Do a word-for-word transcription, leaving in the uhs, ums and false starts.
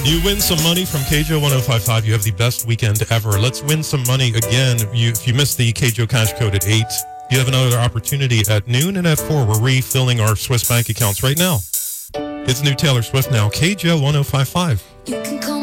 You win some money from K J O one oh five point five. You have the best weekend ever. Let's win some money again. You, if you missed the K J O Cash Code at eight, you have another opportunity at noon and at four. We're refilling our Swiss bank accounts right now. It's new Taylor Swift now. K J O one oh five point five. You can call